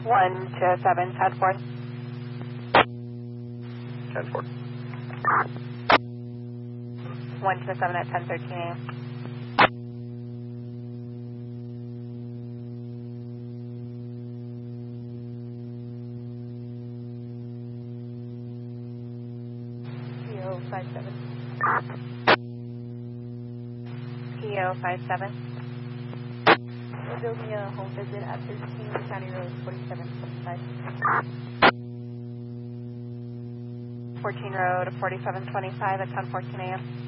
127, 10-4. 10-4. 127 at 10:13 a.m. PO 57. PO 57. We'll do me a home visit at 13 County Road 4725. 14 Road 4725 at 10:14 a.m.